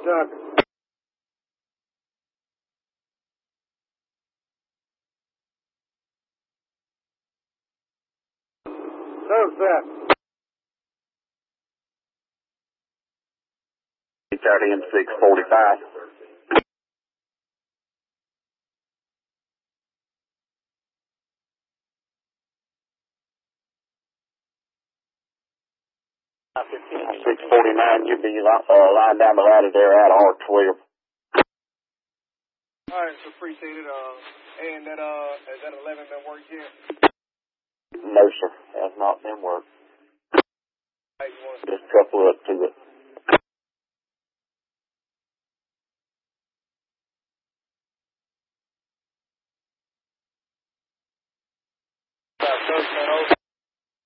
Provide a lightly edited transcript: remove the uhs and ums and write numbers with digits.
Chuck. Serve that. 30 and 645. $649, 649, you'll be lying down the ladder there at R12. Alright, so appreciate it. And that, has that 11 been worked yet? No, sir. Has not been worked. Hey, you want Just couple up to it. to...